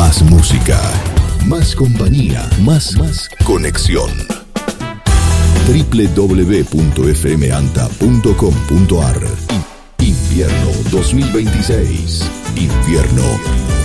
Más música, más compañía, más conexión. www.fmanta.com.ar. Invierno 2026. Invierno